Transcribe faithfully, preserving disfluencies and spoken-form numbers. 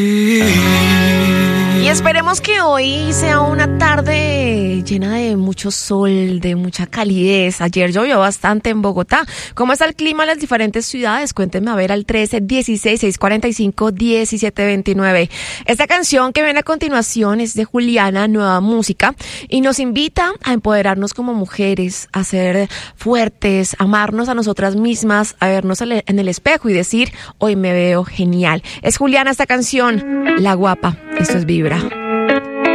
Y esperemos que hoy sea una tarde llena de mucho sol, de mucha calidez. Ayer llovió bastante en Bogotá. ¿Cómo está el clima en las diferentes ciudades? Cuéntenme a ver al trece, dieciséis, seiscientos cuarenta y cinco, diecisiete veintinueve. Esta canción que viene a continuación es de Juliana, Nueva Música, y nos invita a empoderarnos como mujeres, a ser fuertes, a amarnos a nosotras mismas, a vernos en el espejo y decir, hoy me veo genial. Es Juliana esta canción, La Guapa. Esto es Vibra.